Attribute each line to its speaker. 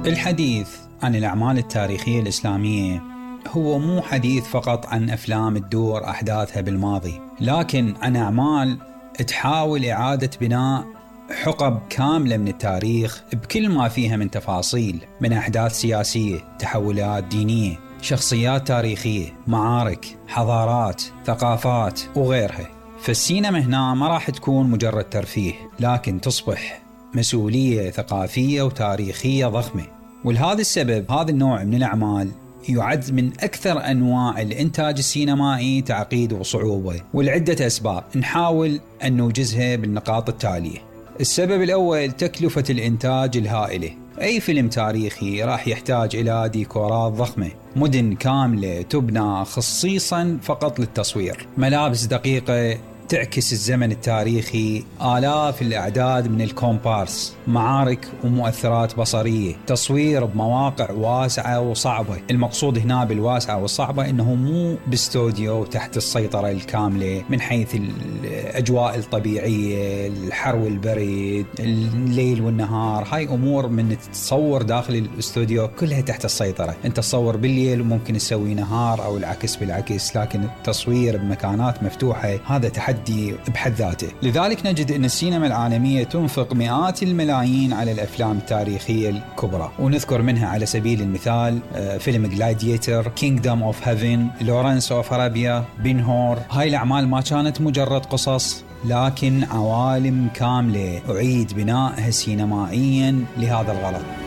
Speaker 1: الحديث عن الأعمال التاريخية الإسلامية هو مو حديث فقط عن أفلام تدور أحداثها بالماضي، لكن عن أعمال تحاول إعادة بناء حقب كاملة من التاريخ بكل ما فيها من تفاصيل، من أحداث سياسية، تحولات دينية، شخصيات تاريخية، معارك، حضارات، ثقافات وغيرها. فالسينما هنا ما راح تكون مجرد ترفيه، لكن تصبح مسؤولية ثقافية وتاريخية ضخمة. ولهذا السبب هذا النوع من الأعمال يعد من أكثر أنواع الإنتاج السينمائي تعقيد وصعوبة، ولعدة أسباب نحاول أن نوجزها بالنقاط التالية. السبب الأول تكلفة الإنتاج الهائلة. أي فيلم تاريخي راح يحتاج إلى ديكورات ضخمة، مدن كاملة تبنى خصيصا فقط للتصوير، ملابس دقيقة تعكس الزمن التاريخي، آلاف الأعداد من الكومبارس، معارك ومؤثرات بصرية، تصوير بمواقع واسعة وصعبة. المقصود هنا بالواسعة والصعبة إنه مو باستوديو تحت السيطرة الكاملة من حيث الأجواء الطبيعية، الحر والبرد، الليل والنهار. هاي أمور من تتصور داخل الاستوديو كلها تحت السيطرة. أنت تصور بالليل وممكن تسوي نهار أو العكس بالعكس، لكن التصوير بمكانات مفتوحة هذا تحدي بحد ذاته. لذلك نجد أن السينما العالمية تنفق مئات الملايين على الأفلام التاريخية الكبرى، ونذكر منها على سبيل المثال فيلم جلاديتر، كينغدم أوف هيفن، لورنس أوف أرابيا، بن هور. هاي الأعمال ما كانت مجرد قصص، لكن عوالم كاملة أعيد بنائها سينمائيا لهذا الغرض.